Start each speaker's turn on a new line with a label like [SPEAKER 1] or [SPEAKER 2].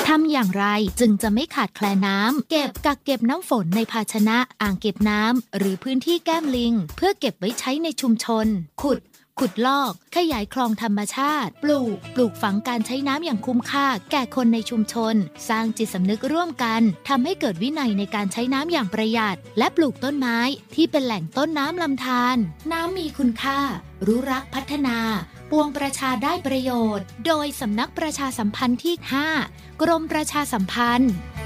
[SPEAKER 1] ทำอย่างไรจึงจะไม่ขาดแคลนน้ำกักเก็บน้ำฝนในภาชนะอ่างเก็บน้ำหรือพื้นที่แก้มลิงเพื่อเก็บไว้ใช้ในชุมชนขุดลอกขยายคลองธรรมชาติปลูกฝังการใช้น้ำอย่างคุ้มค่าแก่คนในชุมชนสร้างจิตสำนึกร่วมกันทำให้เกิดวินัยในการใช้น้ำอย่างประหยัดและปลูกต้นไม้ที่เป็นแหล่งต้นน้ำลำธารน้ำมีคุณค่ารู้รักพัฒนาปวงประชาได้ประโยชน์โดยสำนักประชาสัมพันธ์ที่ 5 กรมประชาสัมพันธ์